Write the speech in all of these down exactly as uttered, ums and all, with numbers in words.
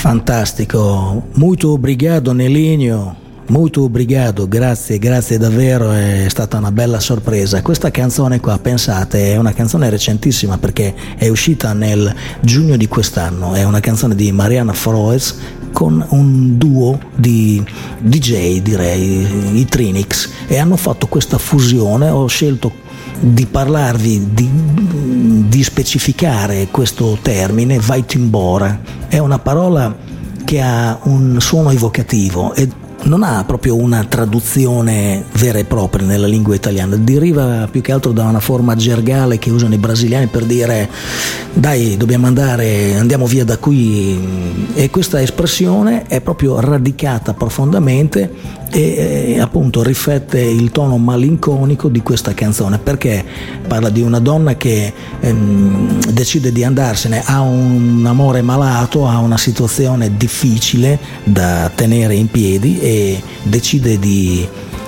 Fantastico, muito obrigado Nelinho, molto obrigado, grazie, grazie davvero, è stata una bella sorpresa. Questa canzone qua, pensate, è una canzone recentissima perché è uscita nel giugno di quest'anno, è una canzone di Mariana Froes con un duo di D J, direi, i Trinix, e hanno fatto questa fusione. Ho scelto di parlarvi, di, di specificare questo termine, Vaitimbora. È una parola che ha un suono evocativo e non ha proprio una traduzione vera e propria nella lingua italiana, deriva più che altro da una forma gergale che usano i brasiliani per dire dai, dobbiamo andare, andiamo via da qui, e questa espressione è proprio radicata profondamente e, e appunto riflette il tono malinconico di questa canzone, perché parla di una donna che ehm, decide di andarsene, ha un amore malato, ha una situazione difficile da tenere in piedi e decide di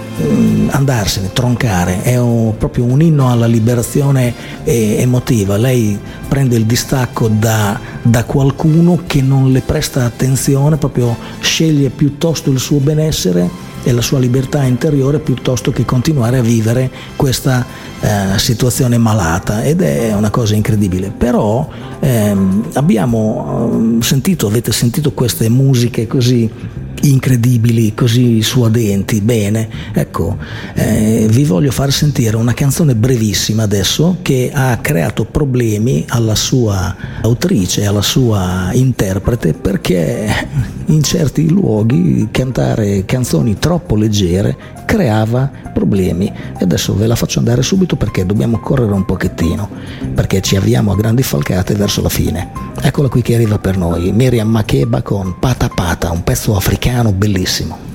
andarsene, troncare. È un, proprio un inno alla liberazione eh, emotiva. Lei prende il distacco da, da qualcuno che non le presta attenzione, proprio sceglie piuttosto il suo benessere e la sua libertà interiore piuttosto che continuare a vivere questa eh, situazione malata, ed è una cosa incredibile. Però ehm, abbiamo sentito, avete sentito queste musiche così incredibili, così suadenti. Bene, ecco, eh, vi voglio far sentire una canzone brevissima adesso che ha creato problemi alla sua autrice, alla sua interprete, perché in certi luoghi cantare canzoni troppo leggere creava problemi. E adesso ve la faccio andare subito perché dobbiamo correre un pochettino, perché ci avviamo a grandi falcate verso la fine. Eccola qui che arriva per noi, Miriam Makeba con Pata Pata, un pezzo africano bellissimo.